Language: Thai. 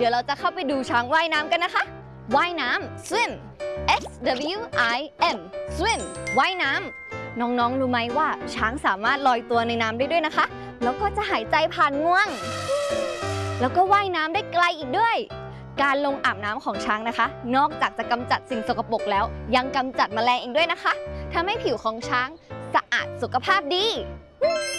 ดี๋ยวเราจะเข้าไปดูช้างว่ายน้ำกันนะคะว่ายน้ำ swim swim swim ว่ายน้ำน้องๆรู้ไหมว่าช้างสามารถลอยตัวในน้ำได้ด้วยนะคะแล้วก็จะหายใจผ่านงวงแล้วก็ว่ายน้ำได้ไกลอีกด้วยการลงอาบน้ำของช้างนะคะนอกจากจะกำจัดสิ่งสกปรกแล้วยังกำจัดแมลงอีกด้วยนะคะทำให้ผิวของช้างสะอาดสุขภาพดี